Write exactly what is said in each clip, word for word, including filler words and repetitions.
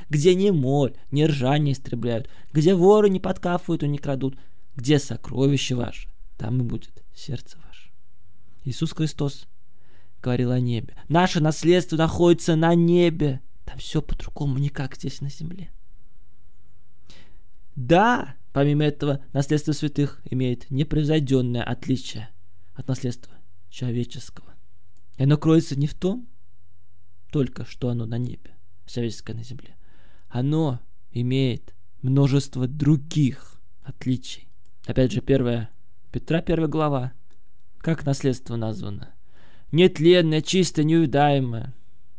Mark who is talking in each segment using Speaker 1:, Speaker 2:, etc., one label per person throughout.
Speaker 1: где ни моль, ни ржа не истребляют, где воры не подкапывают и не крадут, где сокровище ваше, там и будет сердце ваше. Иисус Христос говорил о небе. Наше наследство находится на небе. Там все по-другому, не как здесь на земле. Да, помимо этого, наследство святых имеет непревзойденное отличие от наследства человеческого. И оно кроется не в том, только что оно на небе, человеческое на земле. Оно имеет множество других отличий. Опять же, первая Петра, первая глава. Как наследство названо? Нетленное, чистое, неувядаемое.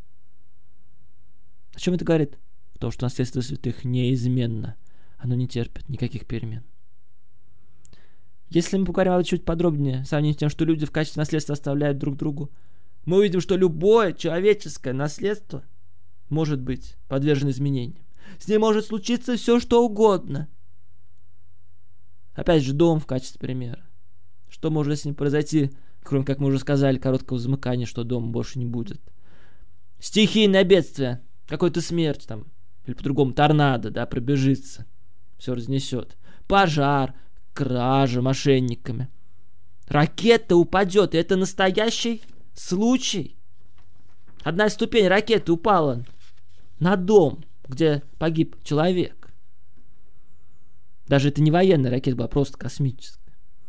Speaker 1: О чем это говорит? В том, что наследство святых неизменно. Оно не терпит никаких перемен. Если мы поговорим об этом чуть подробнее, сравним с тем, что люди в качестве наследства оставляют друг другу, мы увидим, что любое человеческое наследство может быть подвержено изменениям. С ним может случиться все, что угодно. Опять же, дом в качестве примера. Что может с ним произойти, кроме, как мы уже сказали, короткого замыкания, что дома больше не будет? Стихийное бедствие, какая-то смерть там, или по-другому торнадо, да, пробежится, все разнесет. Пожар, кража мошенниками. Ракета упадет, и это настоящий случай. Одна ступень ракеты упала на дом, где погиб человек. Даже это не военная ракета была, просто космическая.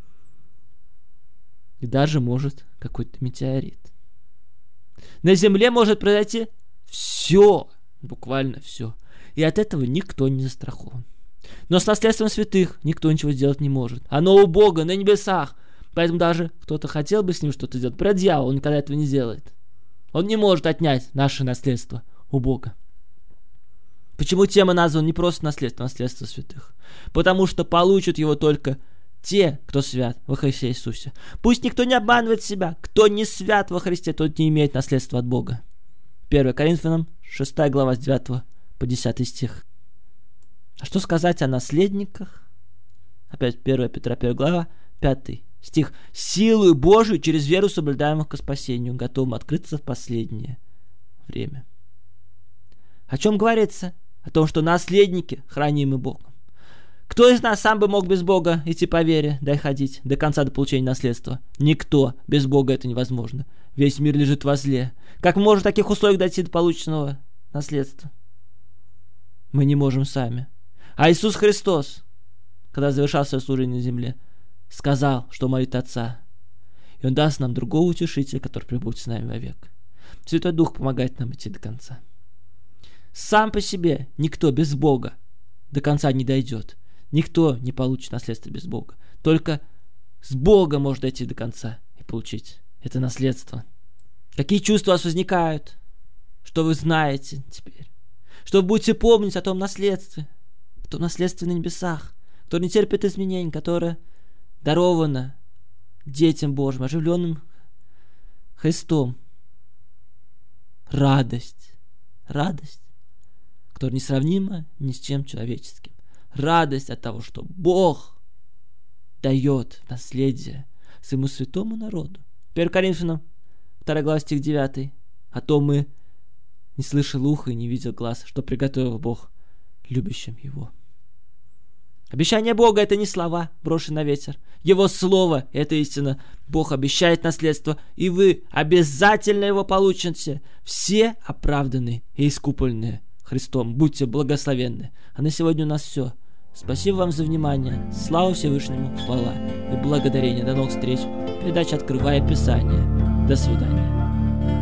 Speaker 1: И даже может какой-то метеорит. На Земле может произойти все, буквально все. И от этого никто не застрахован. Но с наследством святых никто ничего сделать не может. Оно у Бога на небесах. Поэтому даже кто-то хотел бы с ним что-то сделать. Про дьявола он никогда этого не сделает. Он не может отнять наше наследство у Бога. Почему тема названа не просто наследство, а наследство святых? Потому что получат его только те, кто свят во Христе Иисусе. Пусть никто не обманывает себя. Кто не свят во Христе, тот не имеет наследства от Бога. первое Коринфянам, шестая глава, с девятого по десятый стих. А что сказать о наследниках? Опять первая Петра, первая глава, пятый стих. «Силою Божию через веру соблюдаемых ко спасению, готовым открыться в последнее время». О чем говорится? О том, что наследники хранимы Богом. Кто из нас сам бы мог без Бога идти по вере, дай ходить до конца, до получения наследства? Никто. Без Бога это невозможно. Весь мир лежит во зле. Как мы можем в таких условиях дойти до полученного наследства? Мы не можем сами. А Иисус Христос, когда завершал свое служение на земле, сказал, что молит Отца. И Он даст нам другого утешителя, который пребудет с нами вовек. Святой Дух помогает нам идти до конца. Сам по себе никто без Бога до конца не дойдет. Никто не получит наследство без Бога. Только с Бога можно дойти до конца и получить это наследство. Какие чувства у вас возникают? Что вы знаете теперь? Что вы будете помнить о том наследстве? О том наследстве на небесах, которое не терпит изменений, которое даровано детям Божьим, оживленным Христом. Радость. Радость, которая несравнима ни с чем человеческим. Радость от того, что Бог дает наследие своему святому народу. первое Коринфянам, вторая глава, стих девятый. А то мы не слышал уха и не видел глаз, что приготовил Бог любящим Его. Обещание Бога — это не слова, брошенные на ветер. Его слово — это истина. Бог обещает наследство, и вы обязательно его получите. Все оправданы и искуплены Христом. Будьте благословенны. А на сегодня у нас все. Спасибо вам за внимание. Слава Всевышнему, хвала и благодарение. До новых встреч. Передача «Открывая Писание». До свидания.